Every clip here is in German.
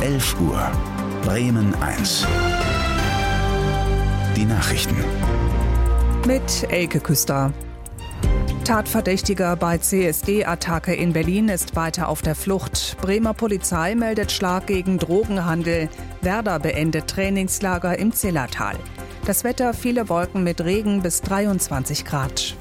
11 Uhr. Bremen 1. Die Nachrichten. Mit Elke Küster. Tatverdächtiger bei CSD-Attacke in Berlin ist weiter auf der Flucht. Bremer Polizei meldet Schlag gegen Drogenhandel. Werder beendet Trainingslager im Zillertal. Das Wetter: viele Wolken mit Regen bis 23 Grad.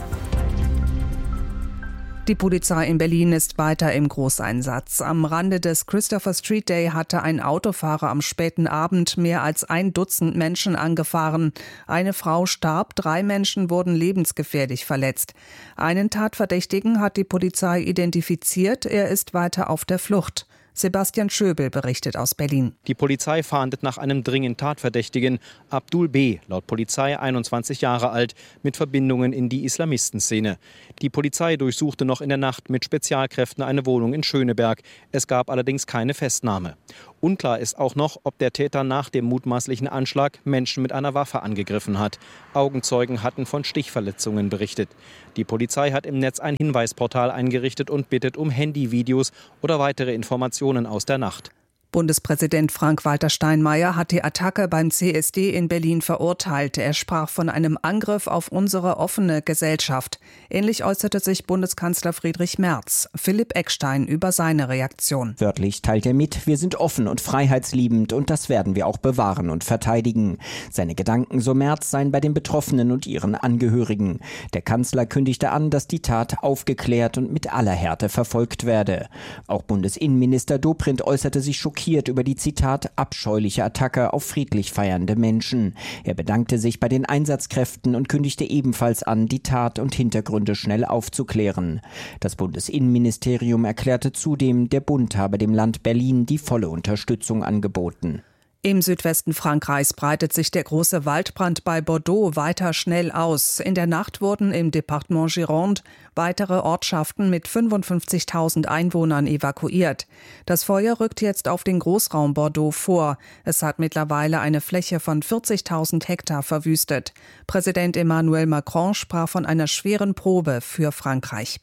Die Polizei in Berlin ist weiter im Großeinsatz. Am Rande des Christopher Street Day hatte ein Autofahrer am späten Abend mehr als 1 Dutzend Menschen angefahren. Eine Frau starb, 3 Menschen wurden lebensgefährlich verletzt. Einen Tatverdächtigen hat die Polizei identifiziert. Er ist weiter auf der Flucht. Sebastian Schöbel berichtet aus Berlin. Die Polizei fahndet nach einem dringend Tatverdächtigen. Abdul B., laut Polizei 21 Jahre alt, mit Verbindungen in die Islamistenszene. Die Polizei durchsuchte noch in der Nacht mit Spezialkräften eine Wohnung in Schöneberg. Es gab allerdings keine Festnahme. Unklar ist auch noch, ob der Täter nach dem mutmaßlichen Anschlag Menschen mit einer Waffe angegriffen hat. Augenzeugen hatten von Stichverletzungen berichtet. Die Polizei hat im Netz ein Hinweisportal eingerichtet und bittet um Handyvideos oder weitere Informationen aus der Nacht. Bundespräsident Frank-Walter Steinmeier hat die Attacke beim CSD in Berlin verurteilt. Er sprach von einem Angriff auf unsere offene Gesellschaft. Ähnlich äußerte sich Bundeskanzler Friedrich Merz. Philipp Eckstein über seine Reaktion. Wörtlich teilt er mit: Wir sind offen und freiheitsliebend und das werden wir auch bewahren und verteidigen. Seine Gedanken, so Merz, seien bei den Betroffenen und ihren Angehörigen. Der Kanzler kündigte an, dass die Tat aufgeklärt und mit aller Härte verfolgt werde. Auch Bundesinnenminister Dobrindt äußerte sich schockiert über die, Zitat, abscheuliche Attacke auf friedlich feiernde Menschen. Er bedankte sich bei den Einsatzkräften und kündigte ebenfalls an, die Tat und Hintergründe schnell aufzuklären. Das Bundesinnenministerium erklärte zudem, der Bund habe dem Land Berlin die volle Unterstützung angeboten. Im Südwesten Frankreichs breitet sich der große Waldbrand bei Bordeaux weiter schnell aus. In der Nacht wurden im Departement Gironde weitere Ortschaften mit 55.000 Einwohnern evakuiert. Das Feuer rückt jetzt auf den Großraum Bordeaux vor. Es hat mittlerweile eine Fläche von 40.000 Hektar verwüstet. Präsident Emmanuel Macron sprach von einer schweren Probe für Frankreich.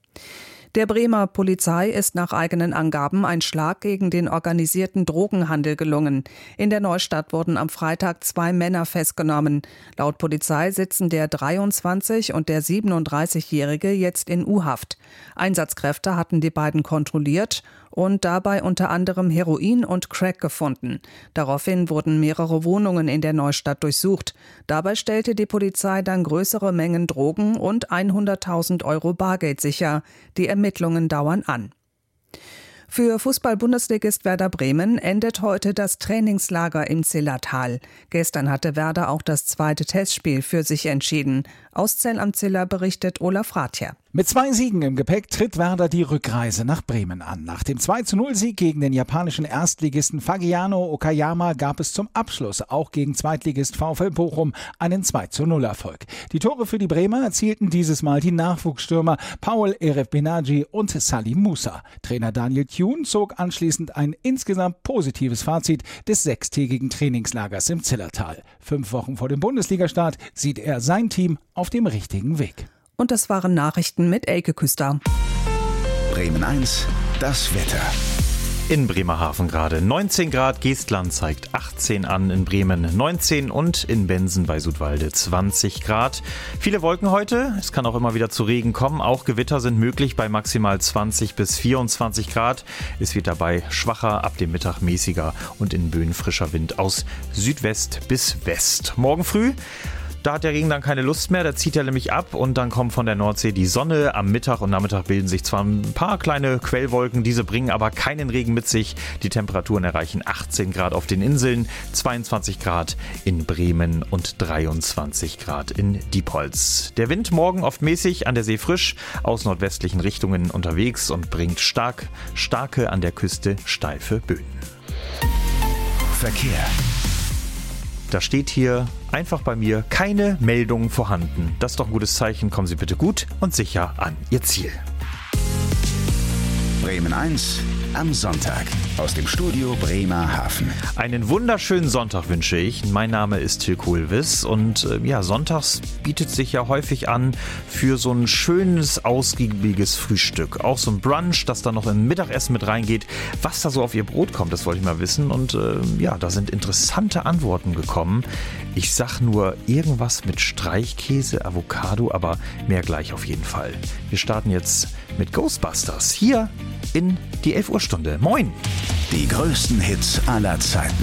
Der Bremer Polizei ist nach eigenen Angaben ein Schlag gegen den organisierten Drogenhandel gelungen. In der Neustadt wurden am Freitag 2 Männer festgenommen. Laut Polizei sitzen der 23- und der 37-Jährige jetzt in U-Haft. Einsatzkräfte hatten die beiden kontrolliert und dabei unter anderem Heroin und Crack gefunden. Daraufhin wurden mehrere Wohnungen in der Neustadt durchsucht. Dabei stellte die Polizei dann größere Mengen Drogen und 100.000 Euro Bargeld sicher. Die Ermittlungen dauern an. Für Fußball-Bundesligist Werder Bremen endet heute das Trainingslager im Zillertal. Gestern hatte Werder auch das 2. Testspiel für sich entschieden. Aus Zell am Ziller berichtet Olaf Rathjer. Mit 2 Siegen im Gepäck tritt Werder die Rückreise nach Bremen an. Nach dem 2:0-Sieg gegen den japanischen Erstligisten Fagiano Okayama gab es zum Abschluss auch gegen Zweitligist VfL Bochum einen 2:0-Erfolg. Die Tore für die Bremer erzielten dieses Mal die Nachwuchsstürmer Paul Erefbenaji und Salim Musa. Trainer Daniel Thune zog anschließend ein insgesamt positives Fazit des 6-tägigen Trainingslagers im Zillertal. 5 Wochen vor dem Bundesligastart sieht er sein Team auf dem richtigen Weg. Und das waren Nachrichten mit Elke Küster. Bremen 1, das Wetter. In Bremerhaven gerade 19 Grad, Geestland zeigt 18 an, in Bremen 19 und in Bensen bei Sudwalde 20 Grad. Viele Wolken heute, es kann auch immer wieder zu Regen kommen, auch Gewitter sind möglich bei maximal 20 bis 24 Grad. Es wird dabei schwacher, ab dem Mittag mäßiger und in Böen frischer Wind aus Südwest bis West. Morgen früh, da hat der Regen dann keine Lust mehr, da zieht er nämlich ab und dann kommt von der Nordsee die Sonne. Am Mittag und Nachmittag bilden sich zwar ein paar kleine Quellwolken, diese bringen aber keinen Regen mit sich. Die Temperaturen erreichen 18 Grad auf den Inseln, 22 Grad in Bremen und 23 Grad in Diepholz. Der Wind morgen oft mäßig, an der See frisch, aus nordwestlichen Richtungen unterwegs und bringt starke an der Küste steife Böen. Verkehr. Da steht hier einfach bei mir keine Meldung vorhanden. Das ist doch ein gutes Zeichen. Kommen Sie bitte gut und sicher an Ihr Ziel. Bremen 1 am Sonntag. aus dem Studio Bremerhaven. Einen wunderschönen Sonntag wünsche ich. Mein Name ist Till Kuhlwiss und sonntags bietet sich ja häufig an für so ein schönes, ausgiebiges Frühstück. Auch so ein Brunch, das dann noch im Mittagessen mit reingeht. Was da so auf Ihr Brot kommt, das wollte ich mal wissen. Und da sind interessante Antworten gekommen. Ich sag nur irgendwas mit Streichkäse, Avocado, aber mehr gleich auf jeden Fall. Wir starten jetzt mit Ghostbusters hier in die 11 Uhr Stunde. Moin! Die größten Hits aller Zeiten.